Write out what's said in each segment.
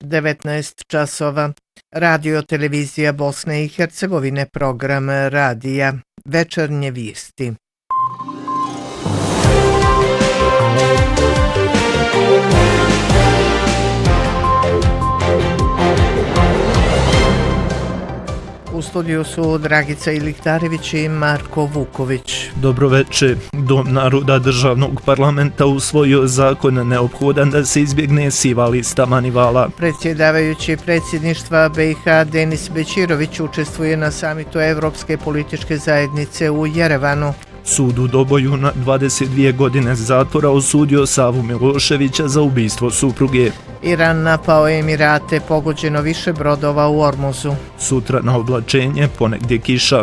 19 časova. Radio televizija Bosne i Hercegovine, program radija, večernje vijesti. U studiju su Dragica Iliktarević i Marko Vuković. Dobro večer. Dom naroda državnog parlamenta usvojio zakon neophodan da se izbjegne siva lista Manivala. Predsjedavajući predsjedništva BiH Denis Bećirović učestvuje na samitu Evropske političke zajednice u Jerevanu. Sud u Doboju na 22 godine zatvora osudio Savu Miloševića za ubistvo supruge. Iran napao Emirate, pogođeno više brodova u Ormuzu. Sutra na oblačenje, ponegdje kiša.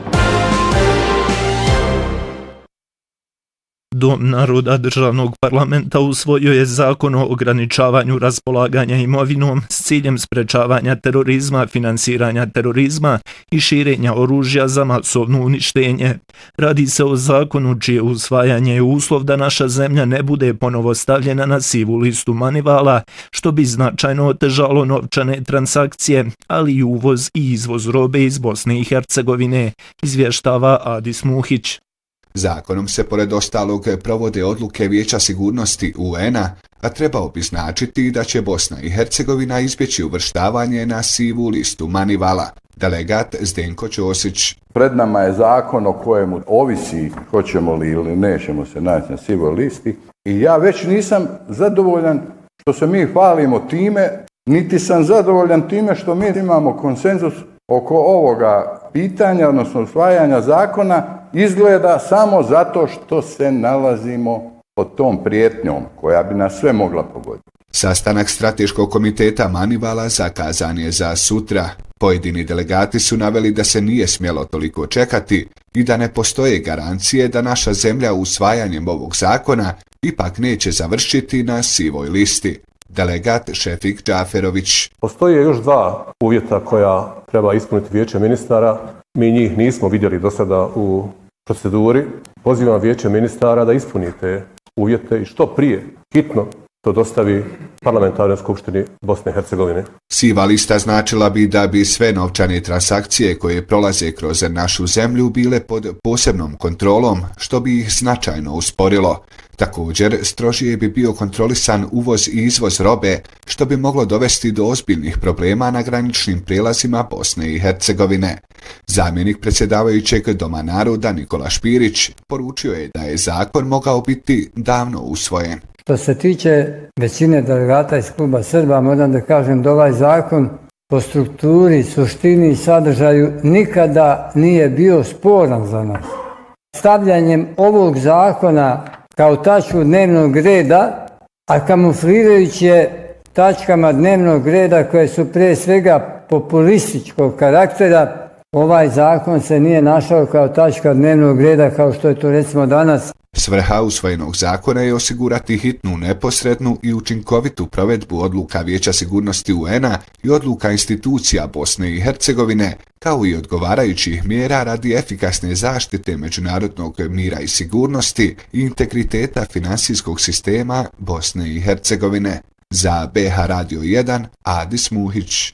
Dom naroda državnog parlamenta usvojio je zakon o ograničavanju raspolaganja imovinom s ciljem sprečavanja terorizma, finansiranja terorizma i širenja oružja za masovno uništenje. Radi se o zakonu čije usvajanje je uslov da naša zemlja ne bude ponovo stavljena na sivu listu Manivala, što bi značajno otežalo novčane transakcije, ali i uvoz i izvoz robe iz Bosne i Hercegovine, izvještava Adis Muhić. Zakonom se pored ostalog provode odluke Vijeća sigurnosti UN-a, a trebao bi značiti da će Bosna i Hercegovina izbjeći uvrštavanje na sivu listu Manivala. Delegat Zdenko Ćosić. Pred nama je zakon o kojemu ovisi hoćemo li ili nećemo se naći na sivoj listi i ja već nisam zadovoljan što se mi hvalimo time, niti sam zadovoljan time što mi imamo konsenzus oko ovoga pitanja, odnosno usvajanja zakona, izgleda samo zato što se nalazimo pod tom prijetnjom koja bi nas sve mogla pogoditi. Sastanak strateškog komiteta Manivala zakazan je za sutra. Pojedini delegati su naveli da se nije smjelo toliko čekati i da ne postoje garancije da naša zemlja usvajanjem ovog zakona ipak neće završiti na sivoj listi. Delegat Šefik Džaferović. Postoje još dva uvjeta koja treba ispuniti Vijeće ministara. Mi njih nismo vidjeli do sada u proceduri. Pozivam Vijeće ministara da ispunite uvjete i što prije, hitno, to dostavi Parlamentarnoj skupštini Bosne i Hercegovine. Siva lista značila bi da bi sve novčane transakcije koje prolaze kroz našu zemlju bile pod posebnom kontrolom, što bi ih značajno usporilo. Također, strožije bi bio kontrolisan uvoz i izvoz robe, što bi moglo dovesti do ozbiljnih problema na graničnim prijelazima Bosne i Hercegovine. Zamjenik predsjedavajućeg Doma naroda Nikola Špirić poručio je da je zakon mogao biti davno usvojen. Što se tiče većine delegata iz kluba Srba, moram da kažem da ovaj zakon po strukturi, suštini i sadržaju nikada nije bio sporan za nas. Stavljanjem ovog zakona kao tačku dnevnog reda, a kamuflirajući je tačkama dnevnog reda koje su prije svega populističkog karaktera, ovaj zakon se nije našao kao tačka dnevnog reda kao što je to recimo danas. Svrha usvojenog zakona je osigurati hitnu, neposrednu i učinkovitu provedbu odluka Vijeća sigurnosti UN-a i odluka institucija Bosne i Hercegovine, kao i odgovarajućih mjera radi efikasne zaštite međunarodnog mira i sigurnosti i integriteta financijskog sistema Bosne i Hercegovine. Za BiH Radio 1, Adis Muhić.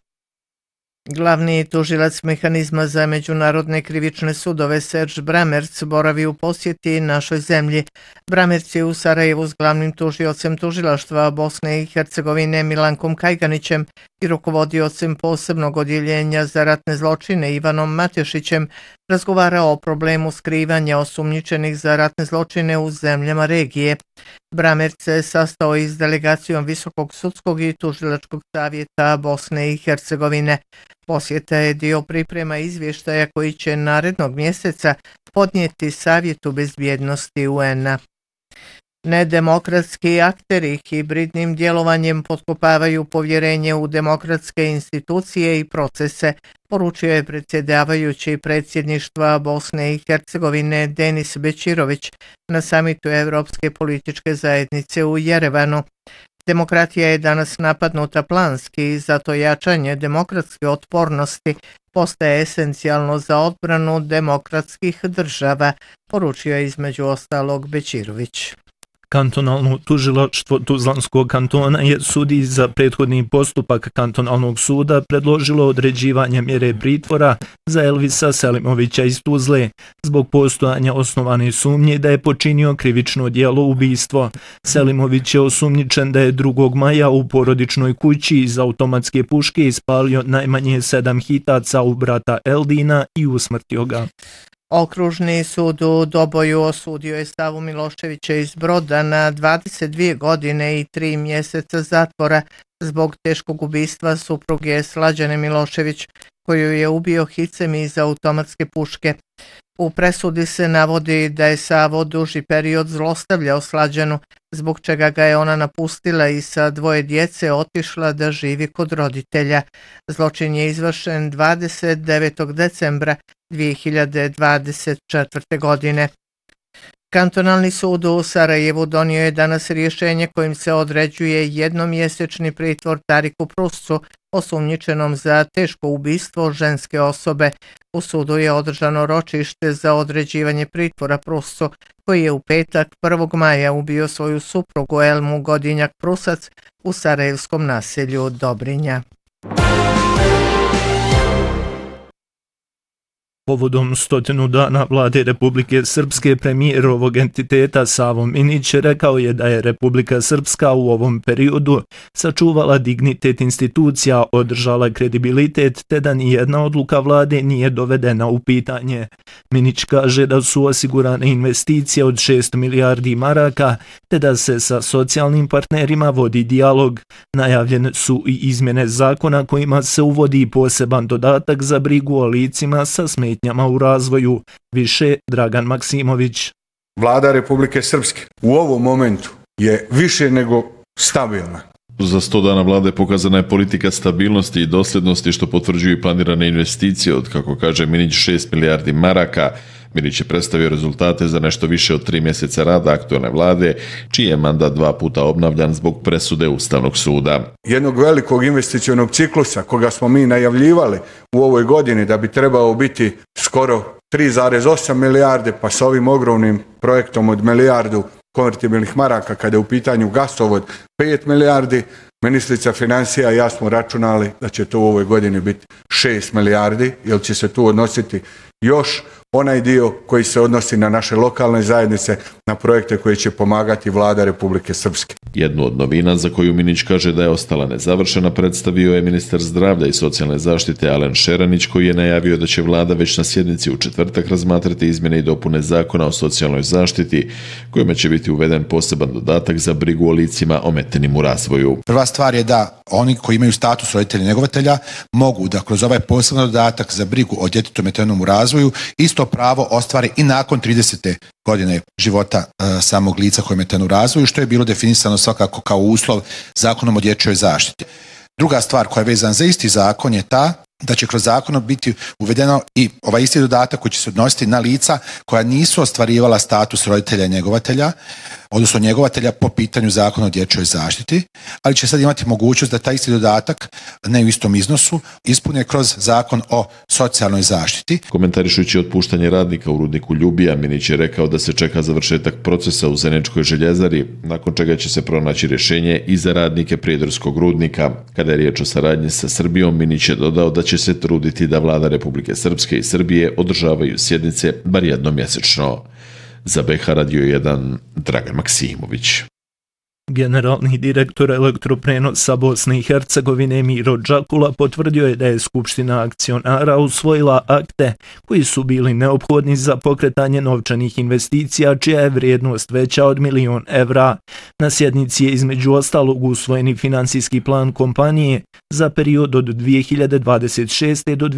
Glavni tužilac mehanizma za međunarodne krivične sudove Serge Bramerc boravi u posjeti našoj zemlji. Bramerc je u Sarajevu s glavnim tužiocem tužilaštva Bosne i Hercegovine Milankom Kajganićem i rukovodiocem posebnog odjeljenja za ratne zločine Ivanom Matešićem razgovarao o problemu skrivanja osumnjičenih za ratne zločine u zemljama regije. Bramerc se sastao i s delegacijom Visokog sudskog i tužilačkog savjeta Bosne i Hercegovine. Posjeta je dio priprema izvještaja koji će narednog mjeseca podnijeti Savjetu bezbjednosti UN-a. Nedemokratski akteri hibridnim djelovanjem potkopavaju povjerenje u demokratske institucije i procese, poručio je predsjedavajući predsjedništva Bosne i Hercegovine Denis Bećirović na samitu Evropske političke zajednice u Jerevanu. Demokratija je danas napadnuta planski, zato jačanje demokratske otpornosti postaje esencijalno za odbranu demokratskih država, poručio je između ostalog Bećirović. Kantonalno tužilaštvo Tuzlanskog kantona je sudiji za prethodni postupak kantonalnog suda predložilo određivanje mjere pritvora za Elvisa Selimovića iz Tuzle zbog postojanja osnovane sumnje da je počinio krivično djelo ubistvo. Selimović je osumnjičen da je 2. maja u porodičnoj kući iz automatske puške ispalio najmanje 7 hitaca u brata Eldina i usmrtio ga. Okružni sud u Doboju osudio je Stavu Miloševića iz Broda na 22 godine i 3 mjeseca zatvora zbog teškog ubistva supruge Slađane Milošević, koju je ubio hicem iz automatske puške. U presudi se navodi da je Savo duži period zlostavljao Slađanu, zbog čega ga je ona napustila i sa 2 djece otišla da živi kod roditelja. Zločin je izvršen 29. decembra 2024. godine. Kantonalni sud u Sarajevu donio je danas rješenje kojim se određuje jednomjesečni pritvor Tariku Pruscu, osumnjičenom za teško ubistvo ženske osobe. U sudu je održano ročište za određivanje pritvora Pruscu, koji je u petak 1. maja ubio svoju suprugu Elmu Godinjak-Prusac u sarajevskom naselju Dobrinja. Povodom 100 dana vlade Republike Srpske, premijer ovog entiteta Savo Minić rekao je da je Republika Srpska u ovom periodu sačuvala dignitet institucija, održala kredibilitet, te da nijedna odluka vlade nije dovedena u pitanje. Minić kaže da su osigurane investicije od 6 milijardi maraka, te da se sa socijalnim partnerima vodi dijalog. Najavljene su i izmjene zakona kojima se uvodi poseban dodatak za brigu o licima sa smetnjama u razvoju. Više Dragan Maksimović. Vlada Republike Srpske u ovom momentu je više nego stabilna. Za 100 dana vlade pokazana je politika stabilnosti i dosljednosti što potvrđuju i planirane investicije od, kako kaže Minić, 6 milijardi maraka. Minić je predstavio rezultate za nešto više od 3 mjeseca rada aktualne vlade, čiji je mandat 2 puta obnavljan zbog presude Ustavnog suda. Jednog velikog investicionog ciklusa koga smo mi najavljivali u ovoj godini da bi trebao biti skoro 3,8 milijarde, pa s ovim ogromnim projektom od milijardu konvertibilnih maraka kada je u pitanju gasovod 5 milijardi, ministrica financija i ja smo računali da će to u ovoj godini biti 6 milijardi, jer će se tu odnositi još onaj dio koji se odnosi na naše lokalne zajednice, na projekte koji će pomagati vlada Republike Srpske. Jednu od novina za koju Minić kaže da je ostala nezavršena predstavio je ministar zdravlja i socijalne zaštite Alen Šeranić, koji je najavio da će vlada već na sjednici u četvrtak razmatrati izmjene i dopune zakona o socijalnoj zaštiti, kojima će biti uveden poseban dodatak za brigu o licima ometenim u razvoju. Prva stvar je da oni koji imaju status roditelja njegovatelja mogu da kroz ovaj poseban dodatak za brigu o djetetu ometenom u razvoju isto pravo ostvare i nakon 30. godine života samog lica koje je ometeno u razvoju, što je bilo definisano svakako kao uslov zakonom o dječjoj zaštiti. Druga stvar koja je vezana za isti zakon je ta da će kroz zakon biti uvedeno i ovaj isti dodatak koji će se odnositi na lica koja nisu ostvarivala status roditelja i njegovatelja, odnosno njegovatelja po pitanju zakona o dječjoj zaštiti, ali će sad imati mogućnost da taj isti dodatak, ne u istom iznosu, ispune kroz zakon o socijalnoj zaštiti. Komentarišući otpuštanje radnika u rudniku Ljubija, Minić je rekao da se čeka završetak procesa u Zeničkoj željezari, nakon čega će se pronaći rješenje i za radnike prijedorskog rudnika. Kada je riječ o saradnji sa Srbijom, Minić je dodao da će se truditi da vlada Republike Srpske i Srbije održavaju sjednice bar jednom mjesečno. Za BH Radio 1 Dragan Maksimović. Generalni direktor elektroprenosa Bosne i Hercegovine Miro Džakula potvrdio je da je Skupština akcionara usvojila akte koji su bili neophodni za pokretanje novčanih investicija čija je vrijednost veća od 1 milion evra. Na sjednici je između ostalog usvojeni finansijski plan kompanije za period od 2026. do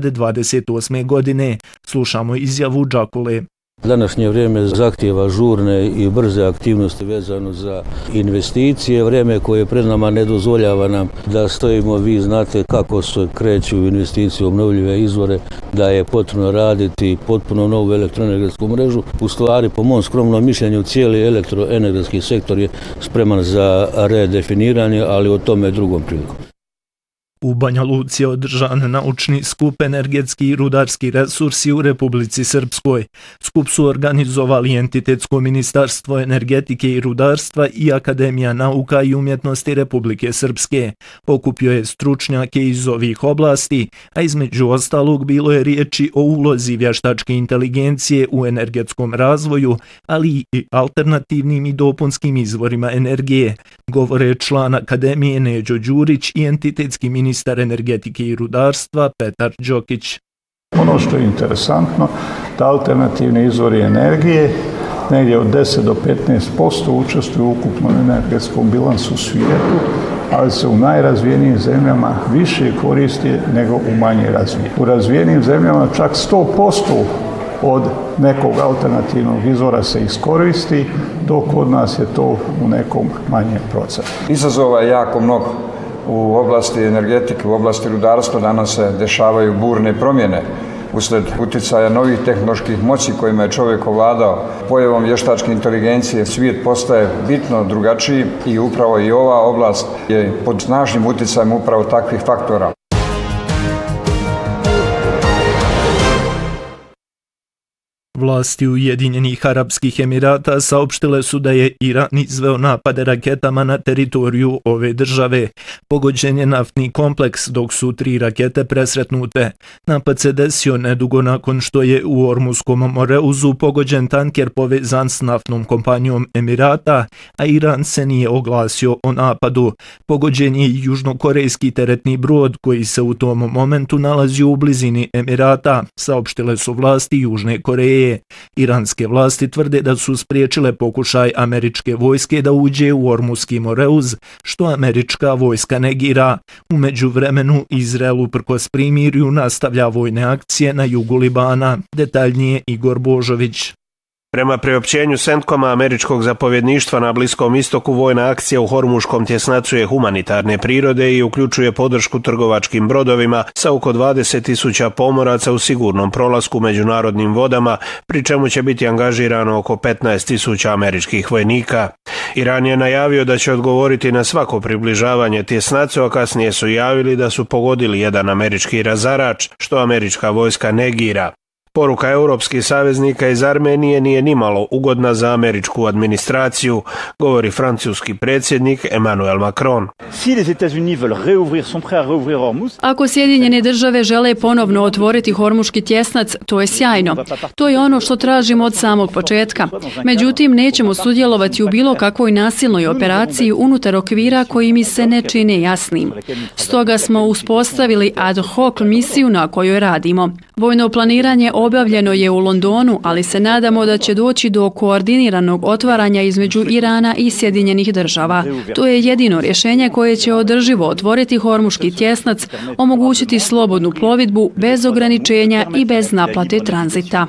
2028. godine. Slušamo izjavu Džakule. Današnje vrijeme zahtijeva žurne i brze aktivnosti vezano za investicije. Vrijeme koje pred nama ne dozvoljava nam da stojimo, vi znate kako se kreću investicije u obnovljive izvore, da je potrebno raditi potpuno novu elektroenergetsku mrežu. U stvari, po mom skromnom mišljenju, cijeli elektroenergetski sektor je spreman za redefiniranje, ali o tome drugom prilikom. U Banja Luci je održan naučni skup energetski i rudarski resursi u Republici Srpskoj. Skup su organizovali Entitetsko ministarstvo energetike i rudarstva i Akademija nauka i umjetnosti Republike Srpske. Okupio je stručnjake iz ovih oblasti, a između ostalog bilo je riječi o ulozi vještačke inteligencije u energetskom razvoju, ali i alternativnim i dopunskim izvorima energije, govore član Akademije Neđo Đurić i entitetski ministar energetike i rudarstva Petar Đokić. Ono što je interesantno, da alternativni izvori energije negdje od 10 do 15% učestvuju u ukupnom energetskom bilansu u svijetu, ali se u najrazvijenijim zemljama više koristi nego u manje razvijenim. U razvijenim zemljama čak 100% od nekog alternativnog izvora se iskoristi, dok kod nas je to u nekom manjem procentu. Izazova je jako mnogo. U oblasti energetike, u oblasti rudarstva danas se dešavaju burne promjene. Usled utjecaja novih tehnoloških moći kojima je čovjek ovladao, pojavom vještačke inteligencije svijet postaje bitno drugačiji i upravo i ova oblast je pod snažnim utjecajem upravo takvih faktora. Vlasti Ujedinjenih Arapskih Emirata saopštile su da je Iran izveo napade raketama na teritoriju ove države. Pogođen je naftni kompleks, dok su 3 rakete presretnute. Napad se desio nedugo nakon što je u Ormuskom Moreuzu pogođen tanker povezan s naftnom kompanijom Emirata, a Iran se nije oglasio o napadu. Pogođen je i južnokorejski teretni brod koji se u tom momentu nalazio u blizini Emirata, saopštile su vlasti Južne Koreje. Iranske vlasti tvrde da su spriječile pokušaj američke vojske da uđe u Ormuski Moreuz, što američka vojska negira. U međuvremenu Izrael uprkos primirju nastavlja vojne akcije na jugu Libana. Detaljnije Igor Božović. Prema priopćenju CENTCOM-a američkog zapovjedništva na Bliskom istoku, vojna akcija u Hormuškom tjesnacu je humanitarne prirode i uključuje podršku trgovačkim brodovima sa oko 20.000 pomoraca u sigurnom prolasku međunarodnim vodama, pri čemu će biti angažirano oko 15.000 američkih vojnika. Iran je najavio da će odgovoriti na svako približavanje tjesnacu, a kasnije su javili da su pogodili jedan američki razarač, što američka vojska negira. Poruka europskih saveznika iz Armenije nije nimalo ugodna za američku administraciju, govori francuski predsjednik Emmanuel Macron. Ako Sjedinjene države žele ponovno otvoriti Hormuški tjesnac, to je sjajno. To je ono što tražimo od samog početka. Međutim, nećemo sudjelovati u bilo kakvoj nasilnoj operaciji unutar okvira koji mi se ne čine jasnim. Stoga smo uspostavili ad hoc misiju na kojoj radimo. Vojno planiranje obavljeno je u Londonu, ali se nadamo da će doći do koordiniranog otvaranja između Irana i Sjedinjenih država. To je jedino rješenje koje će održivo otvoriti Hormuški tjesnac, omogućiti slobodnu plovidbu bez ograničenja i bez naplate tranzita.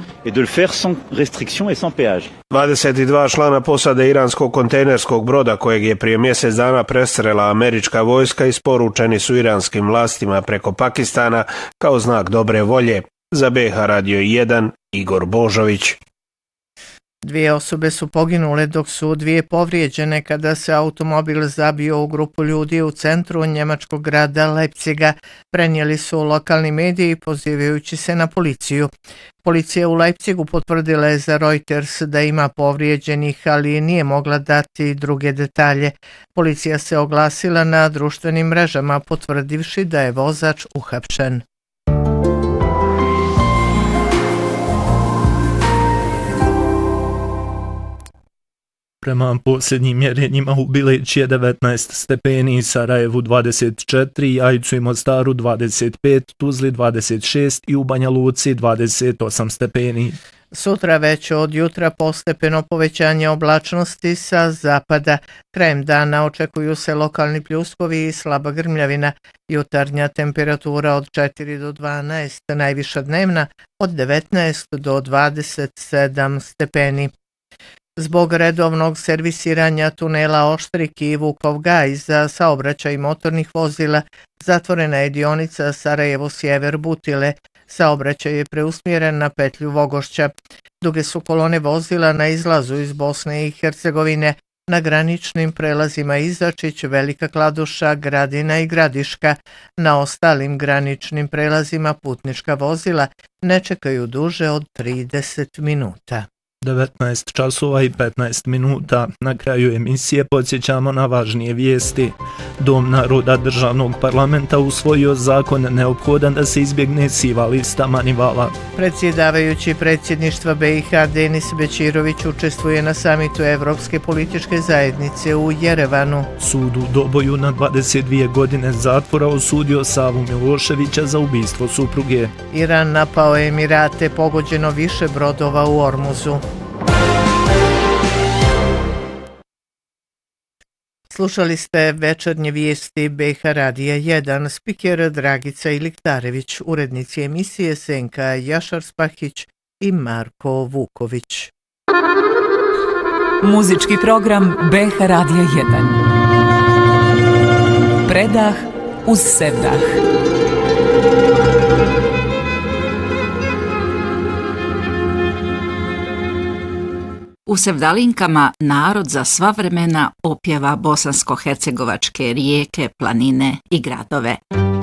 22 člana posade iranskog kontejnerskog broda kojeg je prije mjesec dana prestrela američka vojska isporučeni su iranskim vlastima preko Pakistana kao znak dobre volje. Za BH Radio 1, Igor Božović. 2 osobe su poginule dok su 2 povrijeđene kada se automobil zabio u grupu ljudi u centru njemačkog grada Leipziga, prenijeli su lokalni mediji pozivajući se na policiju. Policija u Leipzigu potvrdila je za Reuters da ima povrijeđenih, ali nije mogla dati druge detalje. Policija se oglasila na društvenim mrežama potvrdivši da je vozač uhapšen. Prema posljednjim mjerenjima u Bileći je 19 stepeni, Sarajevu 24, Ajcu i Mostaru 25, Tuzli 26 i u Banja Luci 28 stepeni. Sutra već od jutra postepeno povećanje oblačnosti sa zapada. Krajem dana očekuju se lokalni pljuskovi i slaba grmljavina. Jutarnja temperatura od 4 do 12, najviša dnevna od 19 do 27 stepeni. Zbog redovnog servisiranja tunela Oštrik i Vukov Gaj za saobraćaj motornih vozila zatvorena je dionica Sarajevo-Sjever Butile. Saobraćaj je preusmjeren na petlju Vogošća. Duge su kolone vozila na izlazu iz Bosne i Hercegovine, na graničnim prelazima Izačić, Velika Kladuša, Gradina i Gradiška. Na ostalim graničnim prelazima putnička vozila ne čekaju duže od 30 minuta. 19 časova i 15 minuta. Na kraju emisije podsjećamo na važnije vijesti. Dom naroda državnog parlamenta usvojio zakon neophodan da se izbjegne siva lista Manivala. Predsjedavajući predsjedništva BiH Denis Bećirović učestvuje na samitu Evropske političke zajednice u Jerevanu. Sud u Doboju na 22 godine zatvora osudio Savu Miloševića za ubistvo supruge. Iran napao Emirate, pogođeno više brodova u Ormuzu. Slušali ste večernje vijesti BiH Radija 1, spiker Dragica Iliktarević, urednici emisije Senka Jašar-Spahić i Marko Vuković. Muzički program BiH Radija 1. Predah uz sevdah. U sevdalinkama narod za sva vremena opjeva bosansko-hercegovačke rijeke, planine i gradove.